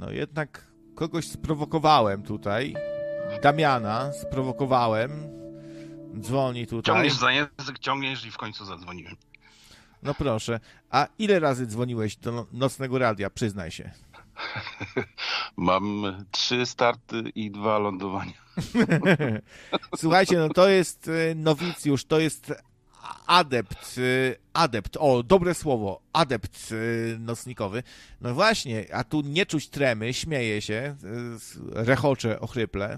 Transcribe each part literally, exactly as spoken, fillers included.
No jednak kogoś sprowokowałem tutaj. Damiana sprowokowałem. Dzwoni tutaj. Ciągniesz za język, ciągniesz i w końcu zadzwoniłem. No proszę. A ile razy dzwoniłeś do Nocnego Radia? Przyznaj się. Mam trzy starty i dwa lądowania. Słuchajcie, no to jest nowicjusz, to jest adept, adept, o, dobre słowo, adept nocnikowy. No właśnie, a tu nie czuć tremy, śmieje się, rechocze ochryple.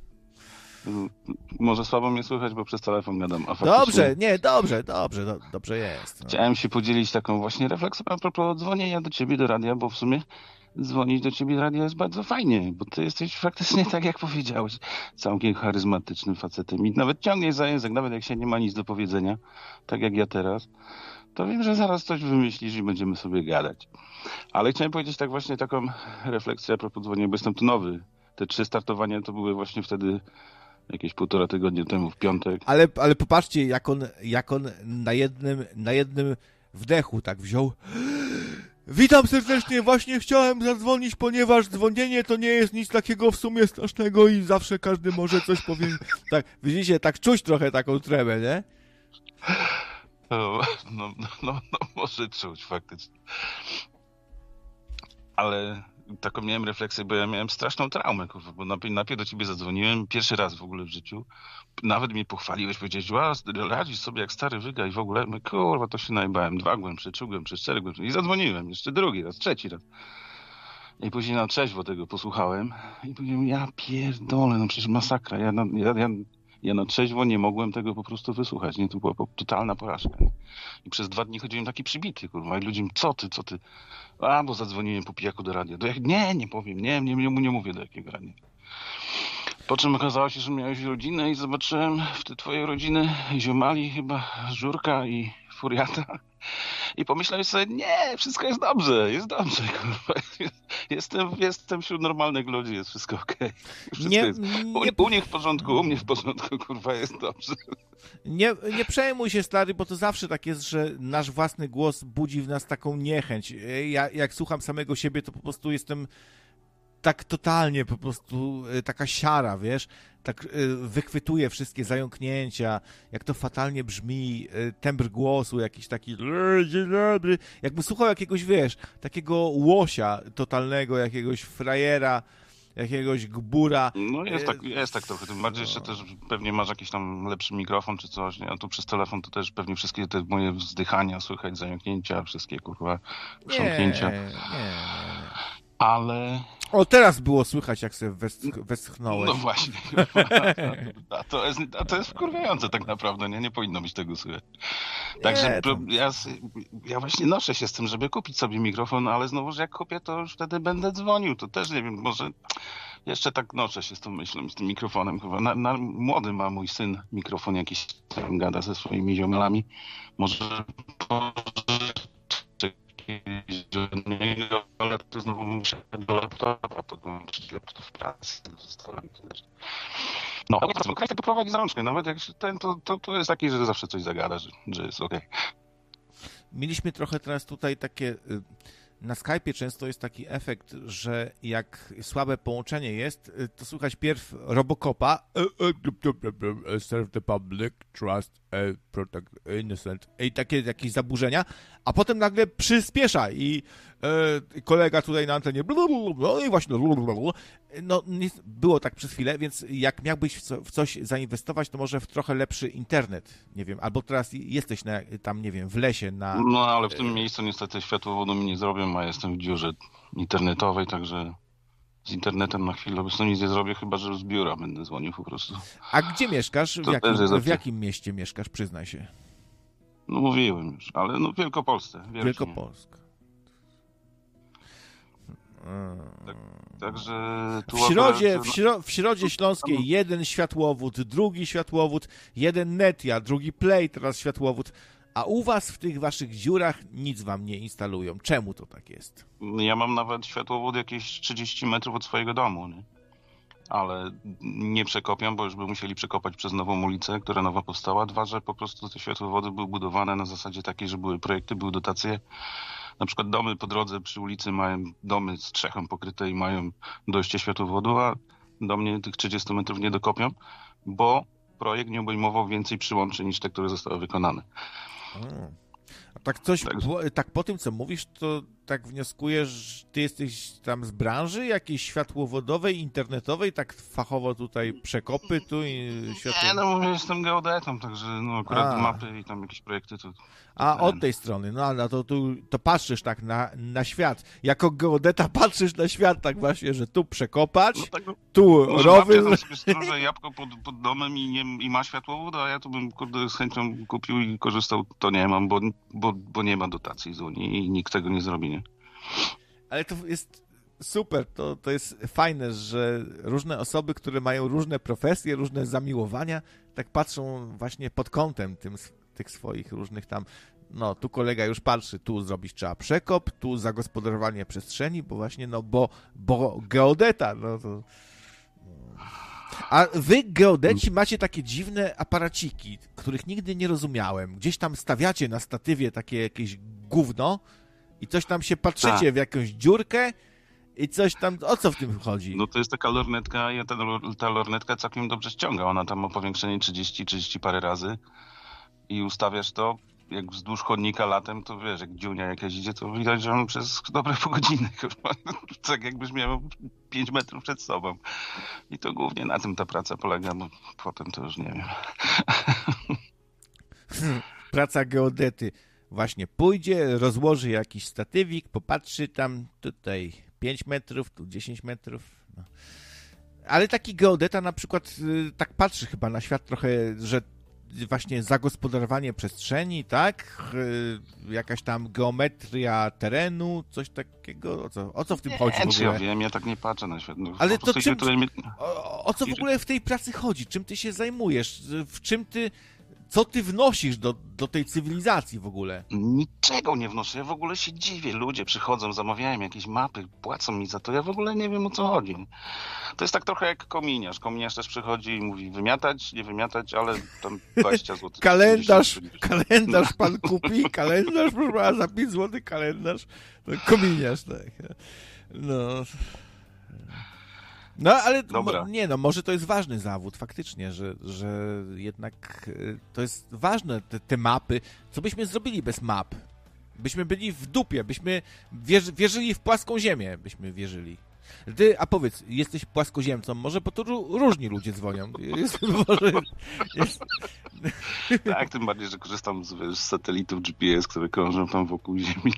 Może słabo mnie słychać, bo przez telefon gadam. A faktycznie... Dobrze, nie, dobrze, dobrze, do, dobrze jest. No. Chciałem się podzielić taką właśnie refleksją a propos dzwonienia do ciebie do radia, bo w sumie dzwonić do ciebie do radia jest bardzo fajnie, bo ty jesteś faktycznie, tak jak powiedziałeś, całkiem charyzmatycznym facetem i nawet ciągniesz za język, nawet jak się nie ma nic do powiedzenia, tak jak ja teraz, to wiem, że zaraz coś wymyślisz i będziemy sobie gadać. Ale chciałem powiedzieć tak właśnie taką refleksję a propos dzwonienia, bo jestem tu nowy. Te trzy startowania to były właśnie wtedy jakieś półtora tygodnia temu, w piątek. Ale, ale popatrzcie, jak on, jak on na jednym, na jednym wdechu tak wziął. Witam serdecznie, właśnie chciałem zadzwonić, ponieważ dzwonienie to nie jest nic takiego w sumie strasznego i zawsze każdy może coś powiedzieć. Tak, widzicie, tak czuć trochę taką tremę, nie? No, no, no, no może czuć faktycznie. Ale taką miałem refleksję, bo ja miałem straszną traumę, kurwa, bo najpierw do ciebie zadzwoniłem, pierwszy raz w ogóle w życiu. Nawet mnie pochwaliłeś, powiedziałeś, a radzisz sobie jak stary wyga i w ogóle, my, kurwa, to się najbałem. Dwa głębsze, trzy głębsze, cztery głębsze. I zadzwoniłem, jeszcze drugi raz, trzeci raz. I później na trzeźwo tego posłuchałem i powiedziałem, ja pierdolę, no przecież masakra. Ja na, ja, ja, ja na trzeźwo nie mogłem tego po prostu wysłuchać, nie? To była totalna porażka, nie? I przez dwa dni chodziłem taki przybity, kurwa, i ludziom, co ty, co ty? A, bo zadzwoniłem po pijaku do radia. Do jak... Nie, nie powiem, nie, nie, nie, nie mówię do jakiego radia. Po czym okazało się, że miałeś rodzinę i zobaczyłem w te twoje rodziny ziomali chyba Żurka i Furiata. I pomyślałem sobie, nie, wszystko jest dobrze, jest dobrze, kurwa. Jestem, jestem wśród normalnych ludzi, jest wszystko okej. Okay. Nie, jest u, nie... u nich w porządku, u mnie w porządku, kurwa, jest dobrze. Nie, nie przejmuj się, stary, bo to zawsze tak jest, że nasz własny głos budzi w nas taką niechęć. Ja jak słucham samego siebie, to po prostu jestem tak totalnie po prostu taka siara, wiesz, tak wychwytuje wszystkie zająknięcia, jak to fatalnie brzmi, tembr głosu jakiś taki, dzień dobry, jakby słuchał jakiegoś, wiesz, takiego łosia totalnego, jakiegoś frajera, jakiegoś gbura. No jest tak, jest tak trochę, tym bardziej jeszcze też pewnie masz jakiś tam lepszy mikrofon czy coś, nie? A tu przez telefon to też pewnie wszystkie te moje wzdychania słychać, zająknięcia, wszystkie kurwa chrząknięcia. Nie, nie, nie. Ale... O, teraz było słychać, jak sobie westch- westchnąłeś. No właśnie. A to jest, a to jest wkurwiające tak naprawdę, nie? Nie powinno być tego słychać. Także to... ja, ja właśnie noszę się z tym, żeby kupić sobie mikrofon, ale znowu, że jak kupię, to już wtedy będę dzwonił. To też nie wiem, może jeszcze tak noszę się z tą myślą, z tym mikrofonem. Chyba na, na, młody ma mój syn mikrofon jakiś, tam gada ze swoimi ziomalami. Może... ale to znowu muszę do laptopa podłączyć laptop w pracy. No, ale kraj tego prowadzi za rączkę. Nawet jak ten, to, to, to jest taki, że zawsze coś zagada, że, że jest okej. Okay. Mieliśmy trochę teraz tutaj takie... Na Skype'ie często jest taki efekt, że jak słabe połączenie jest, to słychać pierw Robocopa, serve the public, trust, protect innocent i takie jakieś zaburzenia, a potem nagle przyspiesza i e, kolega tutaj na antenie no i właśnie no było tak przez chwilę, więc jak miałbyś w, co, w coś zainwestować, to może w trochę lepszy internet, nie wiem, albo teraz jesteś na, tam, nie wiem, w lesie na... No ale w tym miejscu niestety światłowodu mi nie zrobią, a jestem w dziurze internetowej, także z internetem na chwilę obecną nic nie zrobię, chyba że z biura będę dzwonił po prostu. A gdzie mieszkasz? W jakim, w jakim mieście mieszkasz? Przyznaj się. No mówiłem już, ale no w Wielkopolsce. Wielkopolska. Tak, także tu w, środzie, akurat... w, śro, w Środzie Śląskiej jeden światłowód, drugi światłowód, jeden Netia, drugi Play, teraz światłowód, a u was w tych waszych dziurach nic wam nie instalują. Czemu to tak jest? Ja mam nawet światłowód jakieś trzydzieści metrów od swojego domu, nie? Ale nie przekopią, bo już by musieli przekopać przez nową ulicę, która nowa powstała. Dwa, że po prostu te światłowody były budowane na zasadzie takiej, że były projekty, były dotacje na przykład domy po drodze przy ulicy mają domy z strzechą pokryte i mają dojście światłowodu, a do mnie tych trzydzieści metrów nie dokopią, bo projekt nie obejmował więcej przyłączy niż te, które zostały wykonane. Hmm. A tak coś, Tak. po, tak po tym, co mówisz, to tak wnioskuję, że ty jesteś tam z branży jakiejś światłowodowej, internetowej, tak fachowo tutaj przekopy tu i światło... Nie, no mówię, jestem geodetą, także no akurat A. mapy i tam jakieś projekty to... A od tej strony, no ale to, tu, to patrzysz tak na, na świat. Jako geodeta patrzysz na świat tak właśnie, że tu przekopać, No tak, no, tu może rowy... babcia tam sobie stróże jabłko pod, pod domem i, nie, i ma światłowód, a ja to bym kurde z chęcią kupił i korzystał, to nie mam, bo, bo, bo nie ma dotacji z Unii i nikt tego nie zrobi, nie? Ale to jest super, to, to jest fajne, że różne osoby, które mają różne profesje, różne zamiłowania, tak patrzą właśnie pod kątem tym, tych swoich różnych tam, no tu kolega już patrzy, tu zrobić trzeba przekop, tu zagospodarowanie przestrzeni, bo właśnie, no bo, bo geodeta, no to... A wy, geodeci, macie takie dziwne aparaciki, których nigdy nie rozumiałem. Gdzieś tam stawiacie na statywie takie jakieś gówno i coś tam się patrzycie Tak. w jakąś dziurkę i coś tam... O co w tym chodzi? No to jest taka lornetka i ta, ta lornetka całkiem dobrze ściąga. Ona tam ma powiększenie trzydzieści, trzydzieści parę razy i ustawiasz to, jak wzdłuż chodnika latem, to wiesz, jak dziunia jakaś idzie, to widać, że on przez dobre pół godziny tak jakbyś miał pięć metrów przed sobą. I to głównie na tym ta praca polega, bo potem to już nie wiem. Praca geodety. Właśnie pójdzie, rozłoży jakiś statywik, popatrzy tam tutaj pięć metrów, tu dziesięć metrów. No. Ale taki geodeta na przykład y, tak patrzy chyba na świat trochę, że właśnie zagospodarowanie przestrzeni, tak? Y, jakaś tam geometria terenu, coś takiego. O co, o co w tym Nie, chodzi w czy ja ogóle? wiem, ja tak nie patrzę na świat. No, Ale po prostu to czym- tutaj mnie- O, o co w ogóle w tej pracy chodzi? Czym ty się zajmujesz? W czym ty... Co ty wnosisz do, do tej cywilizacji w ogóle? Niczego nie wnoszę, ja w ogóle się dziwię. Ludzie przychodzą, zamawiają jakieś mapy, płacą mi za to, ja w ogóle nie wiem, o co chodzi. To jest tak trochę jak kominiarz. Kominiarz też przychodzi i mówi wymiatać, nie wymiatać, ale tam dwadzieścia złotych. Kalendarz, trzydzieści, kalendarz pan kupi, kalendarz, proszę pana, za pięć złotych kalendarz. No, kominiarz, tak. No. No, ale Dobra. mo, nie no, może to jest ważny zawód faktycznie, że, że jednak y, to jest ważne, te, te mapy. Co byśmy zrobili bez map? Byśmy byli w dupie, byśmy wierzy, wierzyli w płaską ziemię, byśmy wierzyli. Ty, a powiedz, jesteś płaskoziemcą może, bo to ró- różni ludzie dzwonią. Jest, może, jest... Tak, tym bardziej, że korzystam z, wiesz, z satelitów G P S, które krążą tam wokół Ziemi.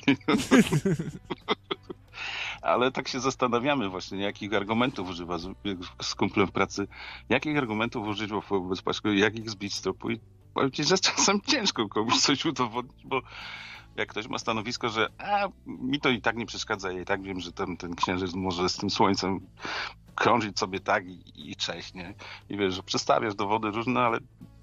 Ale tak się zastanawiamy właśnie, jakich argumentów używa z, z kumplem w pracy, jakich argumentów użyć wobec płaskoziemców, jak ich zbić z tropu. I powiem ci, że czasem ciężko komuś coś udowodnić, bo jak ktoś ma stanowisko, że a, mi to i tak nie przeszkadza, ja i tak wiem, że ten, ten księżyc może z tym słońcem krążyć sobie tak i, i cześć, nie? I wiesz, że przedstawiasz dowody różne, ale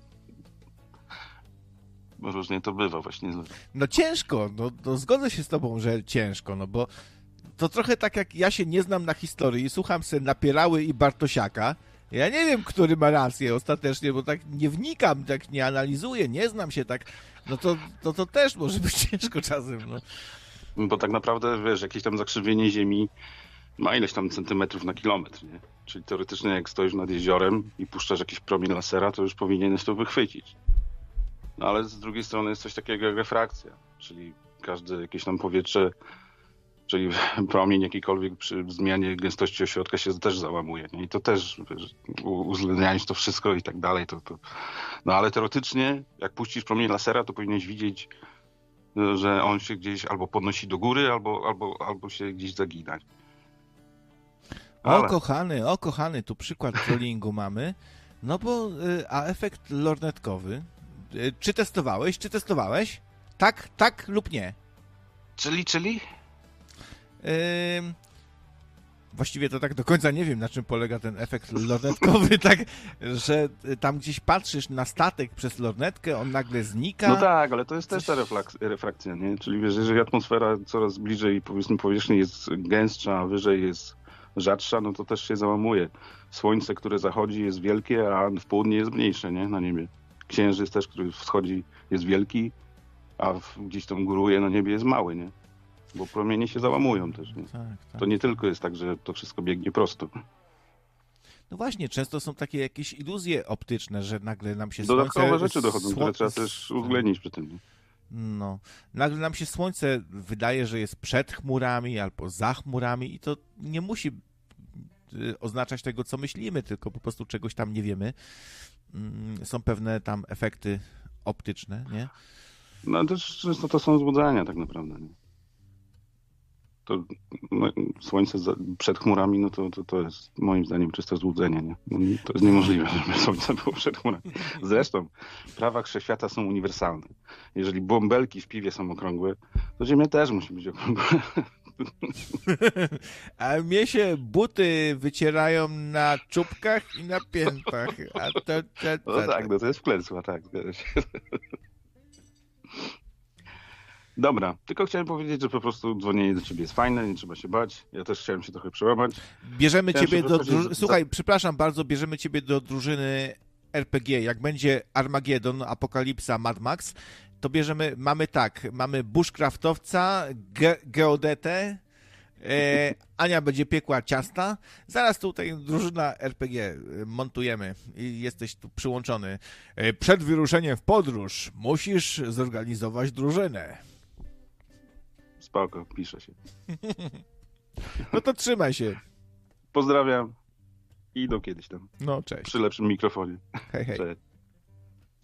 różnie to bywa właśnie. No ciężko, no, no zgodzę się z tobą, że ciężko, no bo to trochę tak jak ja się nie znam na historii, słucham se Napierały i Bartosiaka, ja nie wiem, który ma rację ostatecznie, bo tak nie wnikam, tak nie analizuję, nie znam się tak, no to, to, to też może być ciężko czasem, no. Bo tak naprawdę, wiesz, jakieś tam zakrzywienie ziemi ma ileś tam centymetrów na kilometr, nie? Czyli teoretycznie jak stoisz nad jeziorem i puszczasz jakiś promień lasera, to już powinieneś to wychwycić. No ale z drugiej strony jest coś takiego jak refrakcja, czyli każde jakieś tam powietrze, czyli promień jakikolwiek przy zmianie gęstości ośrodka się też załamuje, nie? I to też, wiesz, uwzględniając to wszystko i tak dalej, to, to... No ale teoretycznie, jak puścisz promień lasera, to powinieneś widzieć, że on się gdzieś albo podnosi do góry, albo, albo, albo się gdzieś zagina. Ale... O kochany, o kochany, tu przykład trollingu mamy, no bo, a efekt lornetkowy, czy testowałeś, czy testowałeś? Tak, tak lub nie? Czyli, czyli? Yy, właściwie to tak do końca nie wiem, na czym polega ten efekt lornetkowy, tak, że tam gdzieś patrzysz na statek przez lornetkę, on nagle znika. No tak, ale to jest też ta reflaks- refrakcja, nie? Czyli wiesz, jeżeli atmosfera coraz bliżej, powiedzmy, powierzchni jest gęstsza, a wyżej jest rzadsza, no to też się załamuje. Słońce, które zachodzi, jest wielkie, a w południe jest mniejsze, nie? Na niebie. Księżyc też, który wschodzi, jest wielki, a gdzieś tam góruje na niebie, jest mały, nie? bo promienie się załamują też. Nie? Tak, tak. To nie tylko jest tak, że to wszystko biegnie prosto. No właśnie, często są takie jakieś iluzje optyczne, że nagle nam się Dodatkowe słońce... rzeczy dochodzą, sło- które trzeba też uwzględnić przy tym. Nie? No, nagle nam się słońce wydaje, że jest przed chmurami albo za chmurami i to nie musi y, oznaczać tego, co myślimy, tylko po prostu czegoś tam nie wiemy. Mm, Są pewne tam efekty optyczne, nie? No też często to są złudzenia tak naprawdę. Nie? To no, słońce za, przed chmurami, no to, to, to jest moim zdaniem czyste złudzenie. Nie? No, to jest niemożliwe, żeby słońce było przed chmurami. Zresztą prawa wszechświata są uniwersalne. Jeżeli bąbelki w piwie są okrągłe, to Ziemia też musi być okrągła. A mnie się buty wycierają na czubkach i na piętach. A to, to, to, No tak, no to jest wklęsła, tak, zgadza się. Dobra, tylko chciałem powiedzieć, że po prostu dzwonienie do ciebie jest fajne, nie trzeba się bać. Ja też chciałem się trochę przełamać. Bierzemy Chciałem ciebie się do... wyprosić Dru... za- Słuchaj, przepraszam bardzo, bierzemy ciebie do drużyny R P G. Jak będzie Armageddon, Apokalipsa, Mad Max, to bierzemy, mamy tak, mamy bushcraftowca, ge geodetę, e, Ania będzie piekła ciasta, zaraz tutaj drużyna R P G montujemy i jesteś tu przyłączony. E, przed wyruszeniem w podróż musisz zorganizować drużynę. Spoko, pisze się. No to trzymaj się. Pozdrawiam i do kiedyś tam. No, cześć. Przy lepszym mikrofonie. Hej, hej. Cześć.